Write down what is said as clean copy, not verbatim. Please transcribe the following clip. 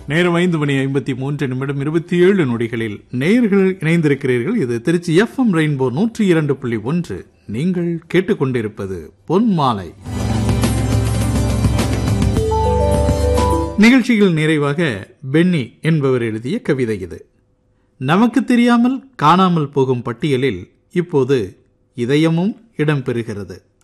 நேரம் 5:53 நேயர்கள் இணைந்திருக்கிறீர்கள். இது திருச்சி FM ரெயின்போ 102.1. நீங்கள் கேட்டுக்கொண்டிருப்பது பொன்மாலை. நிகழ்ச்சியில் நிறைவாக பென்னி என்பவர் எழுதிய கவிதை இது. நமக்கு தெரியாமல் காணாமல் போகும் பட்டியலில் இப்போது இதயமும் இடம்பெறுகிறது.